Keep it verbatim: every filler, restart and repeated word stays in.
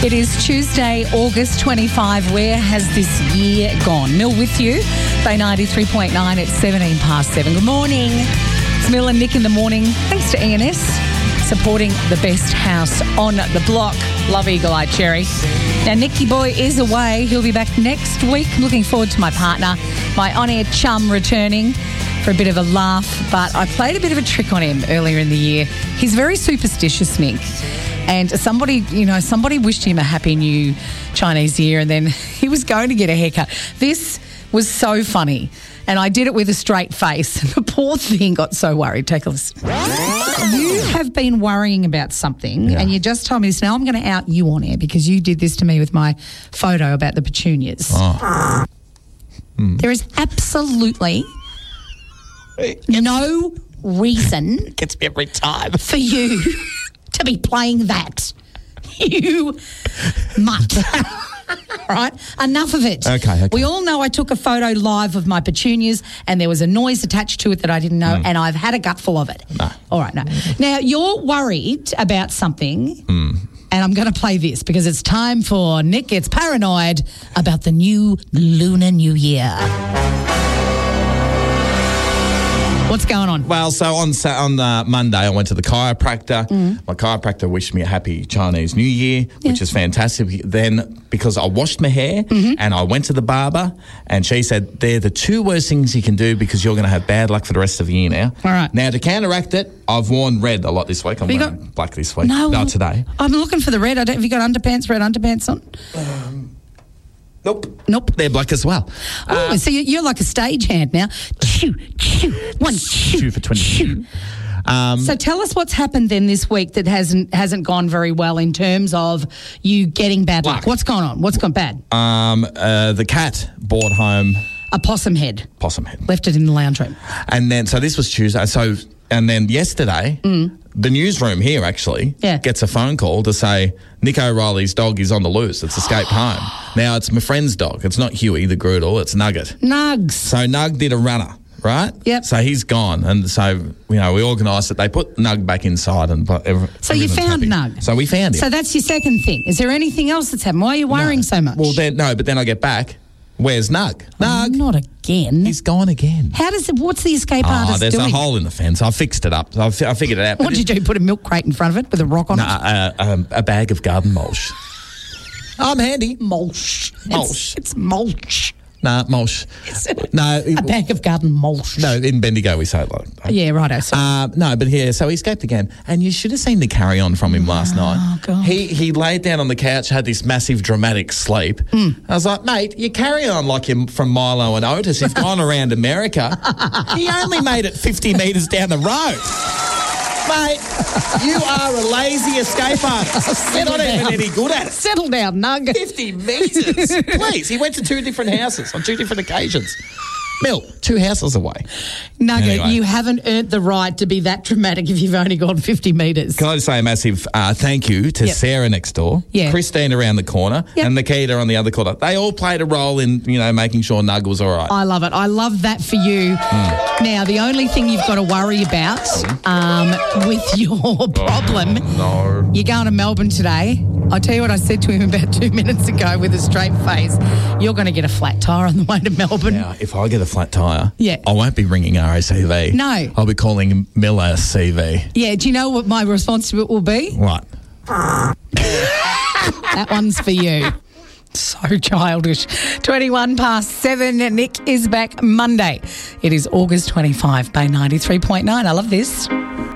It is Tuesday, August twenty-fifth. Where has this year gone? Mill with you, Bay ninety-three point nine at seventeen past seven. Good morning. It's Mill and Nick in the morning. Thanks to E N S, supporting the best house on the block. Love Eagle Eye Cherry. Now, Nicky Boy is away. He'll be back next week. Looking forward to my partner, my on-air chum, returning for a bit of a laugh. But I played a bit of a trick on him earlier in the year. He's very superstitious, Nick. And somebody, you know, somebody wished him a happy new Chinese year, and then he was going to get a haircut. This was so funny. And I did it with a straight face. The poor thing got so worried. Take a listen. You have been worrying about something, yeah. and you just told me this. Now I'm going to out you on air because you did this to me with my photo about the petunias. Oh. Mm. There is absolutely no reason it gets me every time for you to be playing that. You mutt. All right, enough of it. Okay, okay. We all know I took a photo live of my petunias and there was a noise attached to it that I didn't know, mm. and I've had a gutful of it. No. All right, no. Now, you're worried about something, mm. and I'm going to play this because it's time for Nick Gets Paranoid about the new Lunar New Year. What's going on? Well, so on on uh, Monday, I went to the chiropractor. Mm. My chiropractor wished me a happy Chinese New Year, yeah. which is fantastic. Then, because I washed my hair mm-hmm. and I went to the barber, and she said, they're the two worst things you can do because you're going to have bad luck for the rest of the year now. All right. Now, to counteract it, I've worn red a lot this week. I'm have wearing got, black this week. No, no today. I'm looking for the red. I don't, have you got underpants, red underpants on? Um, Nope. Nope. They're black as well. Oh, uh, so you're like a stagehand now. Chew, chew, one, chew, chew for twenty. Um, so tell us what's happened then this week that hasn't hasn't gone very well in terms of you getting bad luck. luck. What's gone on? What's gone bad? Um, uh, the cat brought home a possum head. Possum head. Left it in the lounge room. And then, so this was Tuesday. So, and then yesterday, mm. the newsroom here actually yeah. gets a phone call to say Nick O'Reilly's dog is on the loose. It's escaped home. Now, it's my friend's dog. It's not Huey, the Groodle. It's Nugget. Nugs. So Nug did a runner, right? Yep. So he's gone. And so, you know, we organised it. They put Nug back inside. and every, So you found happy. Nug? So we found him. So that's your second thing. Is there anything else that's happened? Why are you worrying no. so much? Well, then, no, but then I get back. Where's Nug? Oh, Nug. not again. He's gone again. How does it, what's the escape oh, artist there's doing? a hole in the fence. I fixed it up. I, f- I figured it out. What did you do? Put a milk crate in front of it with a rock on no, it? uh, um, a bag of garden mulch. I'm handy. Mulch. Mulch. It's, it's mulch. Nah, mulch. No. A bag of garden mulch. No, in Bendigo we say it like that. Yeah, righto. So. Uh, no, but yeah, so he escaped again. And you should have seen the carry on from him last oh, night. God. He he laid down on the couch, had this massive dramatic sleep. Mm. I was like, mate, you carry on like you're from Milo and Otis. You've gone around America. He only made it fifty metres down the road. Mate, you are a lazy escape artist. You're not even any good at it. Settle down, Nug. fifty metres. Please. He went to two different houses on two different occasions. Mill, two houses away. Nugget, Anyway. you haven't earned the right to be that dramatic if you've only gone fifty metres. Can I just say a massive uh, thank you to Yep. Sarah next door, Yeah. Christine around the corner, Yep. and Nikita on the other corner. They all played a role in, you know, making sure Nug was all right. I love it. I love that for you. Mm. Now, the only thing you've got to worry about um, with your problem, no. you're going to Melbourne today. I'll tell you what I said to him about two minutes ago with a straight face. You're going to get a flat tyre on the way to Melbourne. Now, if I get a flat tyre, Yeah. I won't be ringing R A C V. No. I'll be calling Miller C V. Yeah, do you know what my response to it will be? What? That one's for you. So childish. twenty-one past seven. Nick is back Monday. It is August twenty-fifth, Bay ninety-three point nine. I love this.